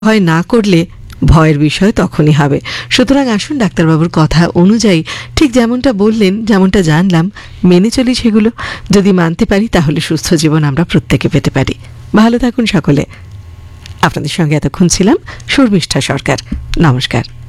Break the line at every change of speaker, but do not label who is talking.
ভয় না করলে ভয়ের বিষয় তখনই হবে। সুতরাং আসুন ডাক্তারবাবুর কথা অনুযায়ী ঠিক যেমনটা বললেন, যেমনটা জানলাম, মেনে চলি সেগুলো। যদি মানতে পারি তাহলে সুস্থ জীবন আমরা প্রত্যেকে পেতে পারি। ভালো থাকুন সকলে। আপনাদের সঙ্গে এতক্ষণ ছিলাম শর্মিষ্ঠা সরকার। নমস্কার।